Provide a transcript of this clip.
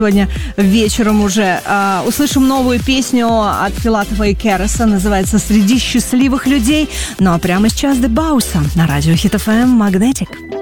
Сегодня вечером уже услышим новую песню от Филатова и Кереса. Называется «Среди счастливых людей». Ну а прямо сейчас The Bows на радио Hit FM Magnetic.